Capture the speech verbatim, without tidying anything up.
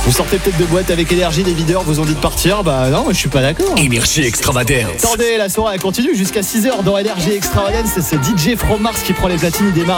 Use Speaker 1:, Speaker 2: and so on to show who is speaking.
Speaker 1: Vous sortez peut-être de boîte avec énergie, les videurs vous ont dit de partir. Bah non, moi je suis pas d'accord.
Speaker 2: Énergie Extravagance.
Speaker 1: Attendez, la soirée elle continue jusqu'à six heures dans Énergie Extravagance. C'est ce D J From Mars qui prend les platines, il démarre